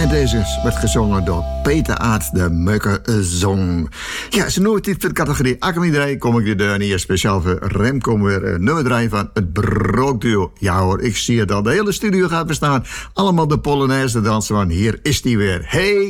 En deze werd gezongen door Peter Aert, de Meukerzong. Ja, ze nooit dit voor de categorie Akkermiedrij. Kom ik er hier speciaal voor Remco weer nummer 3 van het Brookduo. Ja hoor, ik zie het al. De hele studio gaat bestaan. Allemaal de Polonaise dansen, want hier is die weer. Hey